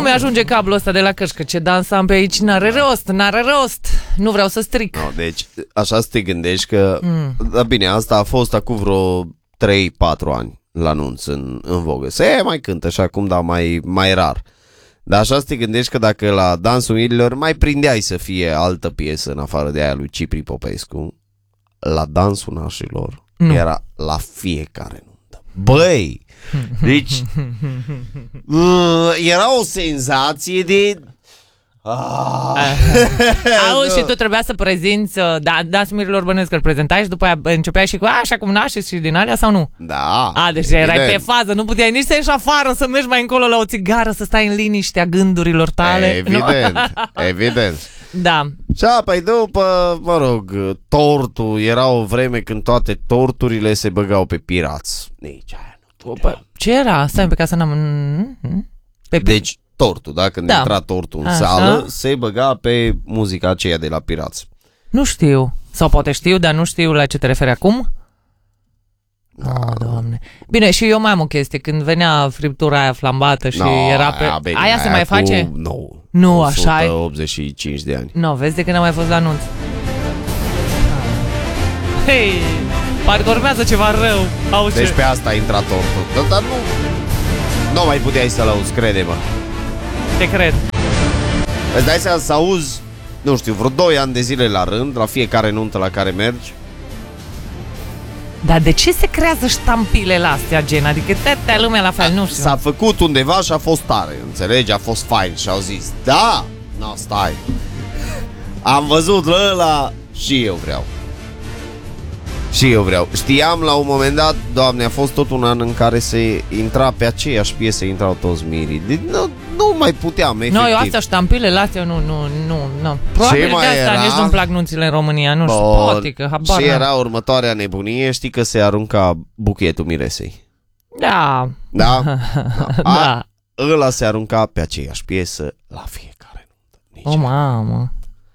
mi-ajunge cablul ăsta de la cășcă. Ce dansam pe aici, n-are rost. Nu vreau să stric. No, deci, așa să te gândești că... Da, bine, asta a fost acum vreo 3-4 ani la anunț în vogă. Se mai cântă și acum, dar mai rar. Dar așa să te gândești că dacă la Dansul Mirilor mai prindeai să fie altă piesă în afară de aia lui Cipri Popescu, la Dansul Nașilor era la fiecare nuntă. Băi! Deci era o senzație de... Auzi, și tu trebuia să prezinți Dansul Mirilor, bănuiesc că îl prezentai și după aia începeai și cu așa cum nașeți și din alea sau nu? Da. Deci erai pe fază, nu puteai nici să ieși afară, să mergi mai încolo la o țigară, să stai în liniștea gândurilor tale. Evident. Da. Și apoi după, mă rog, tortul, era o vreme când toate torturile se băgau pe pirați. Nici aia nu puteam. Ce era? Stai pe casă, n-am... Deci tortul, da? Când intra tortul în sală, se băga pe muzica aceea de la pirați. Nu știu. Sau poate știu, dar nu știu la ce te referi acum. Doamne. Bine, și eu mai am o chestie. Când venea friptura aia flambată și era pe... Aia se mai face? Nu, așa e. 185 de ani. Nu, vezi de când am mai fost la anunț. Hei, parcă urmează ceva rău. Deci pe asta a intrat tortul. Dar nu mai puteai să-l auzi, crede-mă. Te cred. Îți dai seama să auzi, nu știu, vreo 2 ani de zile la rând, la fiecare nuntă la care mergi. Dar de ce se creează ștampilele astea, gen? Adică toată lumea la fel, nu știu. S-a făcut undeva și a fost tare, înțelegi? A fost fain și au zis, da, stai. Am văzut ăla și eu vreau. Știam la un moment dat, Doamne, a fost tot un an în care se intra pe aceeași piesă, intrau toți mirii. Deci, nu mai puteam, efectiv. Eu astea ștampilele astea, nu. Probabil de asta nici nu-mi plac nunțile în România, nu știu, poate că habar. Și era următoarea nebunie, știi că se arunca buchetul miresei. Da. Ăla se arunca pe aceeași piesă la fiecare nuntă. O, mamă.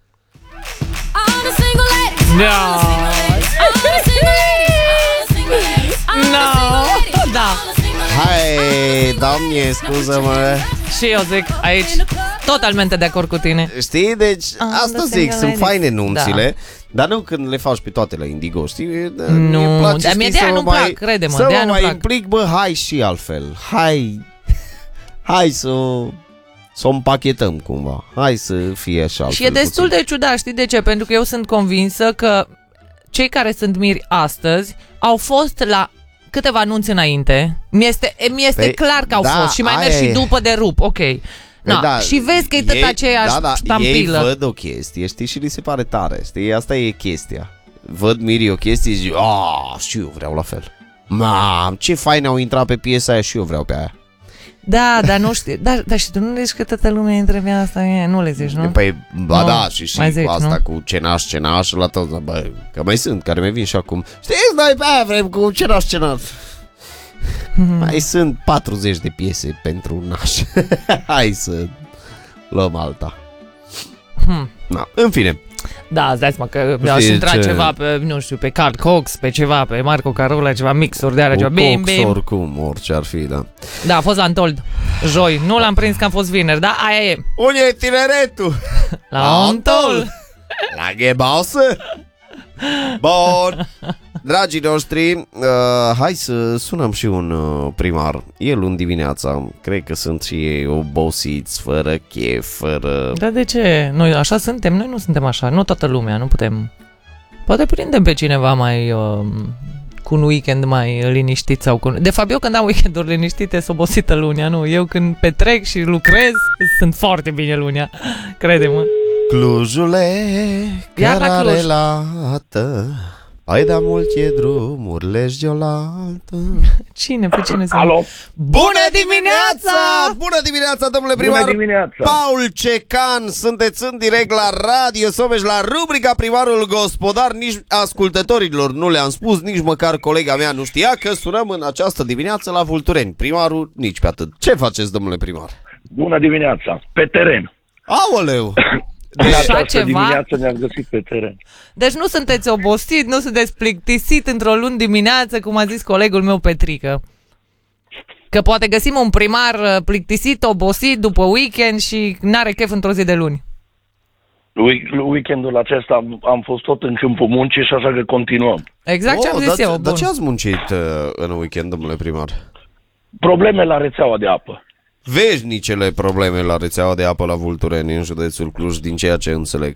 Da. Hai, Doamne, scuză-mă. Și eu zic aici totalmente de acord cu tine. Știi, deci asta zic, sunt faine nunțile, dar nu când le faci pe toate la Indigo, știi? Nu, dar mie de-aia nu-mi plac, crede-mă. Să mă mai implic, hai și altfel. Hai să o împachetăm cumva. Hai să fie așa altfel. Și e destul de ciudat, știi de ce? Pentru că eu sunt convinsă că cei care sunt miri astăzi au fost la câteva anunți înainte. Mi-este clar că au fost și mai merg și după de rup, ok. Și vezi că e tot aceeași ștampilă. Ei văd o chestie, știi, și li se pare tare, știi, asta e chestia. Văd mirii o chestie și zic, și eu vreau la fel. Ce fain au intrat pe piesa aia și eu vreau pe aia. Da, dar nu știu. Dar și tu nu le zici că toată lumea între pe asta, nu le zici, nu? Păi, și zici, cu asta, nu? Cu cenaș la tot, că mai sunt care mai vin și acum. Știi, noi pe aia vrem cu cenaș. Mai sunt 40 de piese pentru naș. Hai să luăm alta. În fine. Da, îți dai seama că mi-aș intra ceva pe, nu știu, pe Carl Cox, pe ceva, pe Marco Carola, ceva mixuri de alea, ceva bim. Oricum, orice ar fi, da. Da, a fost la Antold, joi. Nu l-am prins că am fost vineri, da? Aia e. Unde e tineretul? La Antold. La Ghebasă? Bun. Dragii noștri, hai să sunăm și un primar. E luni dimineața, cred că sunt și ei obosiți, fără chef, fără... Dar de ce? Noi așa suntem? Noi nu suntem așa, nu toată lumea, nu putem... Poate prindem pe cineva mai... cu un weekend mai liniștit sau cu... De fapt, eu când am weekenduri liniștite sunt obosită lunea, nu? Eu când petrec și lucrez, sunt foarte bine lunea, crede-mă. Clujule, cărare lată, ai da multe drumuri, legi deolaltă. Cine? Pe cine sunt? Alo? Bună dimineața! Bună dimineața, domnule primar! Bună dimineața! Paul Cecan, sunteți în direct la Radio Someș, la rubrica Primarul Gospodar. Nici ascultătorilor nu le-am spus, nici măcar colega mea nu știa că sunăm în această dimineață la Vultureni. Primarul nici pe atât. Ce faceți, domnule primar? Bună dimineața! Pe teren! Aoleu! Așa ceva? Dimineața ne-am găsit pe teren. Deci nu sunteți obosit, nu sunteți plictisit într-o luni dimineață, cum a zis colegul meu Petrică. Că poate găsim un primar plictisit, obosit după weekend și n-are chef într-o zi de luni. Weekendul acesta am fost tot în câmpul muncii și așa că continuăm. Exact ce am zis eu. Dar ce ați muncit în weekend, domnule primar? Probleme la rețeaua de apă. Veșnicele probleme la rețeaua de apă la Vultureni, în județul Cluj, din ceea ce înțeleg.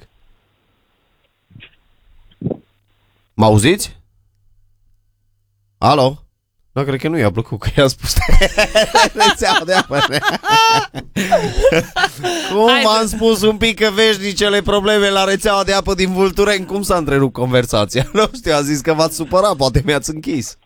Mă auziți? Alo? Da, cred că nu i-a plăcut că i-a spus rețeaua de apă. Cum v-am spus un pic că veșnicele probleme la rețeaua de apă din Vultureni, cum s-a întrerupt conversația? Nu știu, a zis că v-ați supărat, poate mi-ați închis.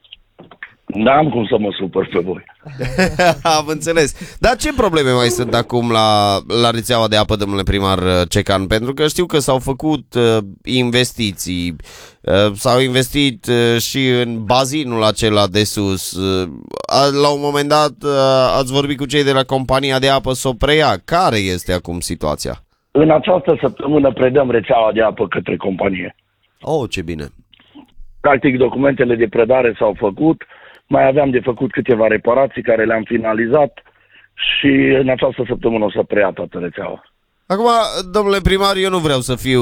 N-am cum să mă supăr pe voi. Am înțeles. Dar ce probleme mai sunt acum la rețeaua de apă, domnule primar Cecan? Pentru că știu că s-au făcut investiții, s-au investit și în bazinul acela de sus. La un moment dat ați vorbit cu cei de la compania de apă să o preia. Care este acum situația? În această săptămână predăm rețeaua de apă către companie. Oh, ce bine. Practic, documentele de predare s-au făcut. Mai aveam de făcut câteva reparații care le-am finalizat și în această săptămână o să preia toată rețeaua. Acum, domnule primar, eu nu vreau să fiu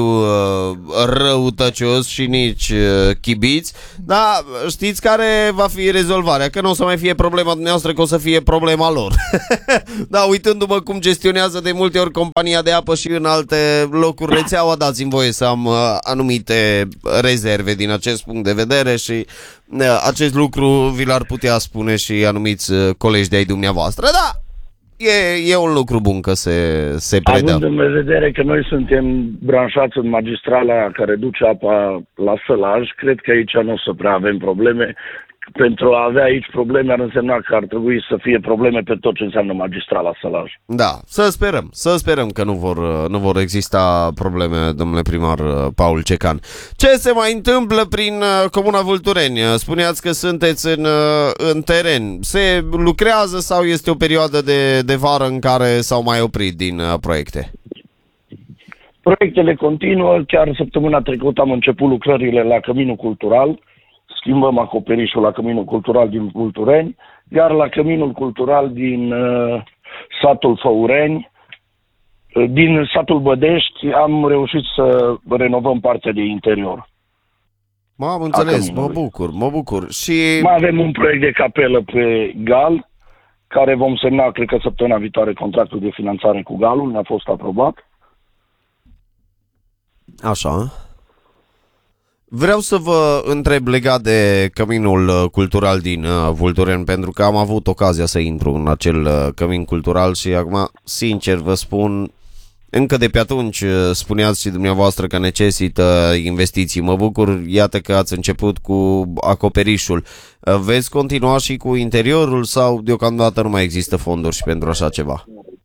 răutăcios și nici chibiț, dar știți care va fi rezolvarea? Că nu o să mai fie problema dumneavoastră, că o să fie problema lor. Da, uitându-mă cum gestionează de multe ori compania de apă și în alte locuri rețeaua, dați-mi voie să am anumite rezerve din acest punct de vedere și acest lucru vi l-ar putea spune și anumiți colegi de-ai dumneavoastră, da. E un lucru bun că se predă. Având în vedere că noi suntem branșați în magistrala care duce apa la Sălaj, cred că aici nu o să prea avem probleme. Pentru a avea aici probleme ar însemna că ar trebui să fie probleme pe tot ce înseamnă magistrala Sălaj. Da, să sperăm că nu vor exista probleme, domnule primar Paul Cecan. Ce se mai întâmplă prin Comuna Vultureni? Spuneați că sunteți în teren. Se lucrează sau este o perioadă de vară în care s-au mai oprit din proiecte? Proiectele continuă. Chiar săptămâna trecută am început lucrările la Căminul Cultural. Schimbăm acoperișul la Căminul Cultural din Vultureni, iar la Căminul Cultural din satul Făureni, din satul Bădești, am reușit să renovăm partea de interior. Am înțeles, mă bucur. Și mai avem un proiect de capelă pe Gal, care vom semna, cred că săptămâna viitoare, contractul de finanțare cu Galul, ne-a fost aprobat. Așa. Vreau să vă întreb legat de Căminul Cultural din Vultureni, pentru că am avut ocazia să intru în acel cămin cultural și acum, sincer vă spun, încă de pe atunci spuneați și dumneavoastră că necesită investiții. Mă bucur, iată că ați început cu acoperișul. Veți continua și cu interiorul sau deocamdată nu mai există fonduri și pentru așa ceva?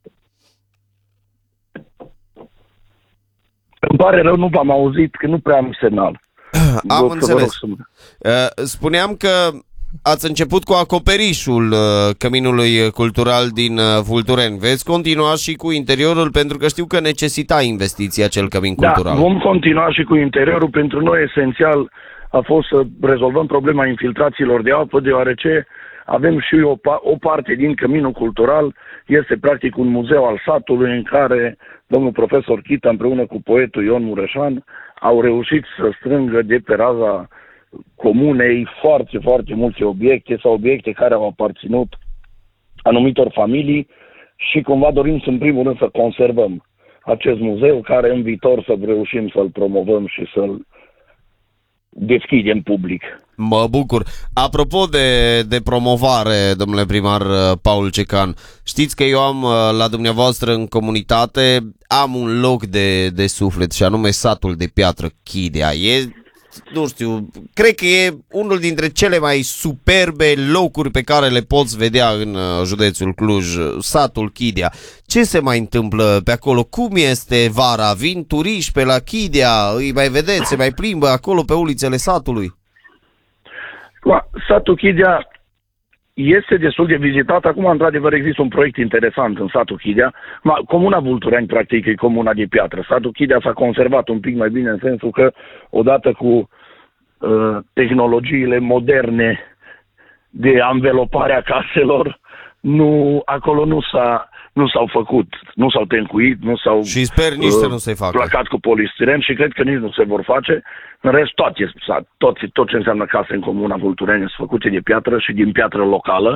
Îmi pare rău, nu v-am auzit, că nu prea am semnal. Am înțeles. Spuneam că ați început cu acoperișul Căminului Cultural din Vultureni. Veți continua și cu interiorul, pentru că știu că necesita investiții acel cămin cultural. Da, vom continua și cu interiorul. Pentru noi esențial a fost să rezolvăm problema infiltrațiilor de apă, deoarece avem și o parte din Căminul Cultural, este practic un muzeu al satului în care domnul profesor Chita împreună cu poetul Ion Mureșan au reușit să strângă de pe raza comunei foarte, foarte multe obiecte sau obiecte care au aparținut anumitor familii și cumva dorim în primul rând să conservăm acest muzeu care în viitor să reușim să-l promovăm și să-l deschidem public. Mă bucur. Apropo de promovare, domnule primar Paul Cecan, știți că eu am la dumneavoastră în comunitate, am un loc de suflet și anume satul de piatră Chidea. Nu știu, cred că e unul dintre cele mai superbe locuri pe care le poți vedea în județul Cluj, satul Chidea. Ce se mai întâmplă pe acolo? Cum este vara? Vin turiști pe la Chidea? Îi mai vedeți? Se mai plimbă acolo pe ulițele satului? Satul Chidea este destul de vizitat. Acum, într-adevăr, există un proiect interesant în satul Chidea. Comuna Vultureni, practic, e comuna de piatră. Satul Chidea s-a conservat un pic mai bine în sensul că, odată cu tehnologiile moderne de anvelopare a caselor, acolo nu s-au făcut, nu s-au tencuit, nu s-au Și sper nici să nu se facă. placat cu polistiren și cred că nici nu se vor face. În rest, tot ce înseamnă case în comuna Vultureni sunt făcute de piatră și din piatră locală.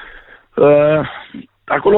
Acolo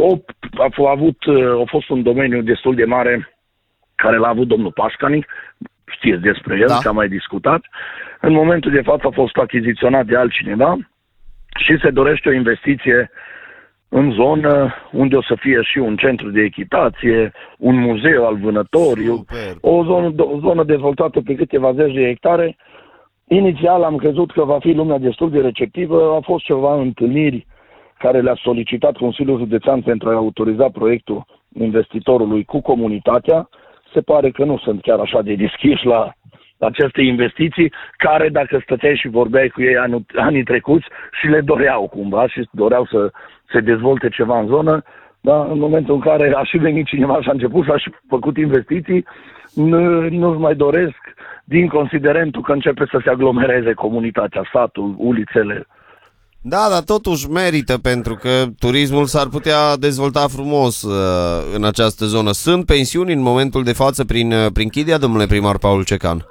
a fost un domeniu destul de mare care l-a avut domnul Pașcani, știți despre el, că am mai discutat. În momentul de față a fost achiziționat de altcineva și se dorește o investiție în zonă unde o să fie și un centru de echitație, un muzeu al vânătorii, o zonă dezvoltată pe câteva zeci de hectare. Inițial am crezut că va fi lumea destul de receptivă, a fost ceva întâlniri care le-a solicitat Consiliul Județean pentru a autoriza proiectul investitorului cu comunitatea. Se pare că nu sunt chiar așa de deschiși la aceste investiții, care dacă stăteai și vorbeai cu ei anii trecuți și le doreau cumva și doreau să se dezvolte ceva în zonă, dar în momentul în care a și venit cineva și a început și a și făcut investiții, nu-și mai doresc din considerentul că începe să se aglomereze comunitatea, satul, ulițele. Da, dar totuși merită, pentru că turismul s-ar putea dezvolta frumos în această zonă. Sunt pensiuni în momentul de față prin Chidia, domnule primar Paul Cecan?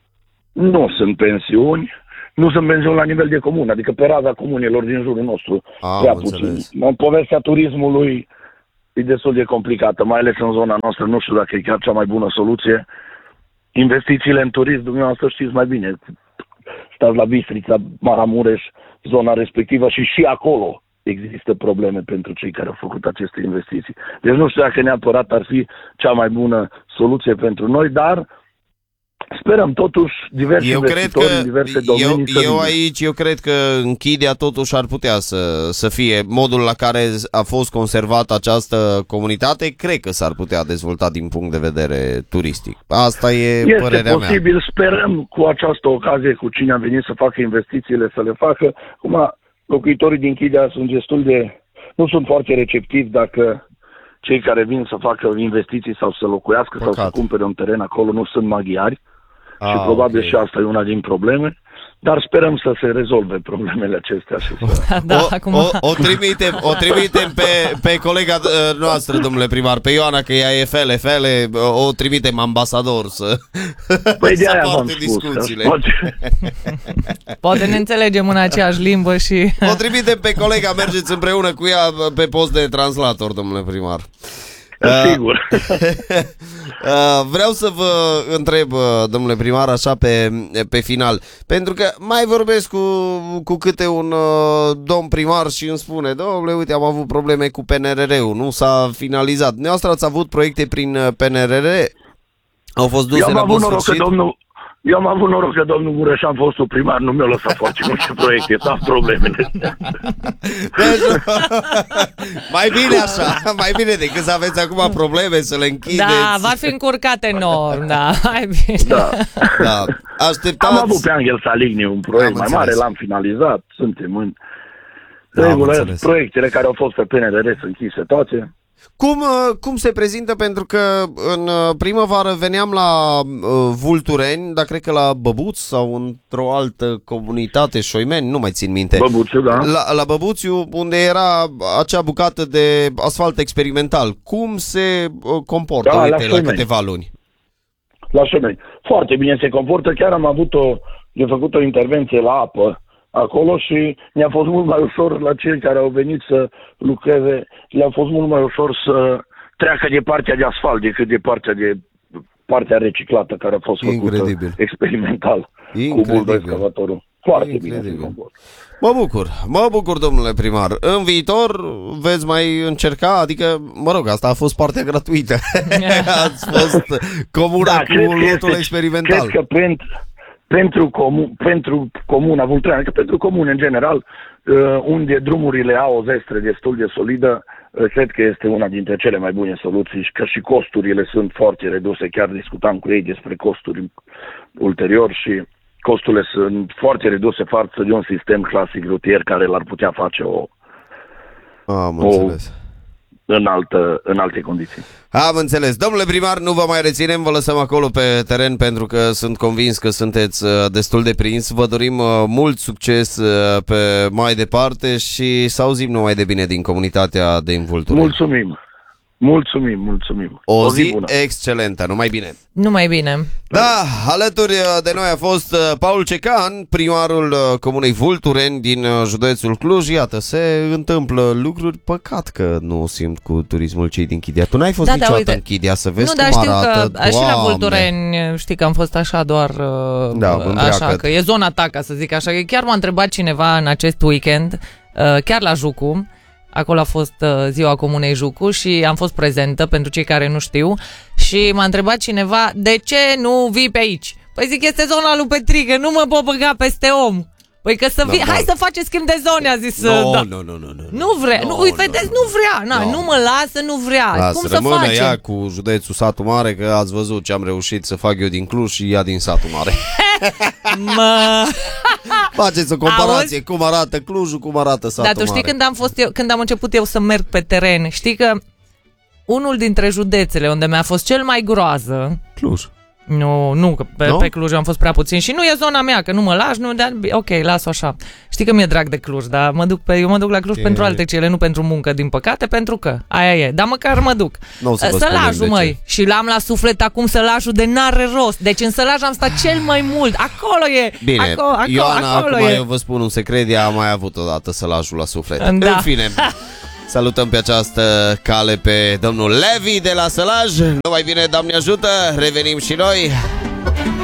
Nu sunt pensiuni. Nu sunt pensiuni la nivel de comună, adică pe raza comunelor din jurul nostru. Prea puțin. Povestea turismului e destul de complicată, mai ales în zona noastră. Nu știu dacă e chiar cea mai bună soluție. Investițiile în turism, dumneavoastră știți mai bine. Stați la Bistrița, Maramureș, zona respectivă și acolo există probleme pentru cei care au făcut aceste investiții. Deci nu știu dacă neapărat ar fi cea mai bună soluție pentru noi, dar sperăm totuși diversi investitori în diverse domenii Eu cred că Închidia totuși ar putea să fie modul la care a fost conservată această comunitate, cred că s-ar putea dezvolta din punct de vedere turistic. Asta e părerea mea. Este posibil, sperăm cu această ocazie, cu cine a venit să facă investițiile, să le facă. Acum, locuitorii din Chidia nu sunt foarte receptivi dacă cei care vin să facă investiții sau să locuiască sau să cumpere un teren acolo nu sunt maghiari. Și probabil și asta e una din probleme, dar sperăm să se rezolve problemele acestea. O trimitem pe colega noastră, domnule primar, pe Ioana, că ea e fele, o trimitem ambasador să poarte discuțiile. Poate ne înțelegem în aceeași limbă și... O trimitem pe colega, mergeți împreună cu ea pe post de translator, domnule primar. Sigur. Vreau să vă întreb, domnule primar, așa pe final, pentru că mai vorbesc cu câte un domn primar și îmi spune: domnule, uite, am avut probleme cu PNRR-ul, nu s-a finalizat. Dumneavoastră ați avut proiecte prin PNRR? Au fost duse la bun sfârșit? Eu am avut noroc că domnul Mureșan, fostul primar, nu mi-a lăsat foarte multe proiecte, dar problemele. Mai bine așa, mai bine decât să aveți acum probleme să le închideți. Da, va fi încurcat enorm, da, mai bine. Da. Așteptați... Am avut pe Angel Saligny un proiect mai mare, l-am finalizat, suntem în regulă, proiectele care au fost pe PNRR sunt închise toate. Cum se prezintă? Pentru că în primăvară veneam la Vultureni, dar cred că la Băbuț sau într-o altă comunitate, Șoimeni, nu mai țin minte. Băbuțiu, da. La Băbuțiu, unde era acea bucată de asfalt experimental. Cum se comportă, uite, la câteva luni? La Șoimeni. Foarte bine se comportă. Chiar am făcut o intervenție la apă acolo și mi-a fost mult mai ușor la cei care au venit să lucreze, le-a fost mult mai ușor să treacă de partea de asfalt decât de partea reciclată care a fost făcută experimental cu buldoexcavatorul. Foarte bine se comportă. Mă bucur, domnule primar. În viitor veți mai încerca, adică, mă rog, asta a fost partea gratuită. Ați fost comuna cu lotul experimental. Cred că pentru comuna Vultureni, adică pentru comune în general, unde drumurile au o zestre destul de solidă, cred că este una dintre cele mai bune soluții, că și costurile sunt foarte reduse. Chiar discutam cu ei despre costuri ulterior și costurile sunt foarte reduse față de un sistem clasic rutier care l-ar putea face în alte condiții. Am înțeles. Domnule primar, nu vă mai reținem, vă lăsăm acolo pe teren pentru că sunt convins că sunteți destul de prins. Vă dorim mult succes pe mai departe și să auzim numai de bine din comunitatea din Vultureni. Mulțumim. O zi bună. excelentă, numai bine. Numai bine. Da, alături de noi a fost Paul Cecan, primarul comunei Vultureni din județul Cluj. Iată, se întâmplă lucruri, păcat că nu simt cu turismul cei din Chidia. Tu n-ai fost niciodată uite, în Chidia să vezi nu, cum dar știu arată, că și la Vultureni, știi că am fost așa doar așa, că e zona ta, ca să zic așa. Chiar m-a întrebat cineva în acest weekend, chiar la Jucu. Acolo a fost ziua Comunei Jucu și am fost prezentă, pentru cei care nu știu, și m-a întrebat cineva, de ce nu vii pe aici? Păi zic, este zona lui Petrică, nu mă pot băga peste om. Păi că să vii, hai să faceți schimb de zone, a zis. Nu vrea, vedeți, nu vrea, nu mă lasă, nu vrea. Cum să facem? Ea cu județul Satul Mare, că ați văzut ce am reușit să fac eu din Cluj și ea din Satul Mare. Faceți o comparație, cum arată Clujul, cum arată Satul Mare. Dar tu știi când am început eu să merg pe teren, știi că unul dintre județele unde mi-a fost cel mai groază, Cluj. Nu, că pe Cluj am fost prea puțin și nu e zona mea, că nu mă lași, dar ok, las-o așa. Știi că mi-e drag de Cluj, dar eu mă duc la Cluj pentru alte cele, nu pentru muncă, din păcate, pentru că aia e, dar măcar mă duc. Sălajul, măi, și l-am la suflet acum Sălajul de n-are rost. Deci în Sălaj am stat cel mai mult, acolo e. Bine, Ioana, acolo acum e. eu vă spun un secret, ea a mai avut odată Sălajul la suflet. Da. În fine. Salutăm pe această cale pe domnul Levi de la Sălaj. Numai bine, Doamne ajută, revenim și noi.